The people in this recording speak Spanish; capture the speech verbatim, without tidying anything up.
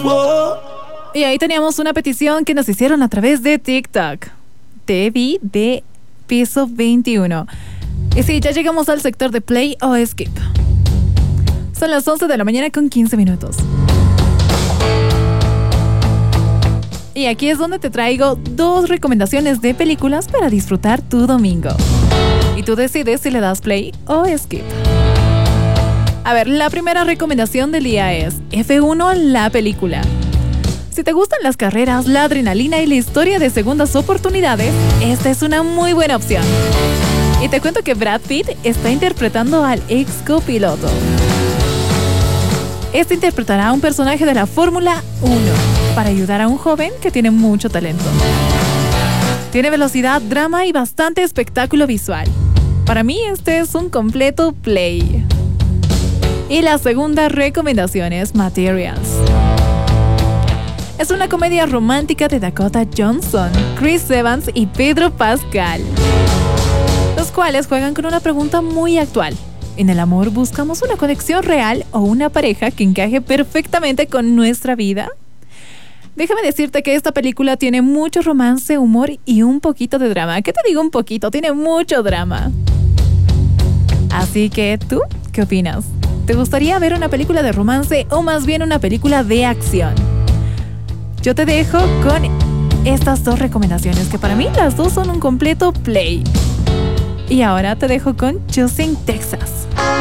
Y ahí teníamos una petición que nos hicieron a través de TikTok. Te vi de piso veintiuno. Y sí, ya llegamos al sector de play o skip. Son las once de la mañana con quince minutos. Y aquí es donde te traigo dos recomendaciones de películas para disfrutar tu domingo. Y tú decides si le das play o skip. A ver, la primera recomendación del día es F uno, la película. Si te gustan las carreras, la adrenalina y la historia de segundas oportunidades, esta es una muy buena opción. Y te cuento que Brad Pitt está interpretando al ex copiloto. Este interpretará a un personaje de la Fórmula uno para ayudar a un joven que tiene mucho talento. Tiene velocidad, drama y bastante espectáculo visual. Para mí este es un completo play. Y la segunda recomendación es Materials. Es una comedia romántica de Dakota Johnson, Chris Evans y Pedro Pascal, los cuales juegan con una pregunta muy actual. ¿En el amor buscamos una conexión real o una pareja que encaje perfectamente con nuestra vida? Déjame decirte que esta película tiene mucho romance, humor y un poquito de drama. ¿Qué te digo un poquito? Tiene mucho drama. Así que, ¿tú qué opinas? ¿Te gustaría ver una película de romance o más bien una película de acción? Yo te dejo con estas dos recomendaciones que para mí las dos son un completo play. Y ahora te dejo con Choosing Texas.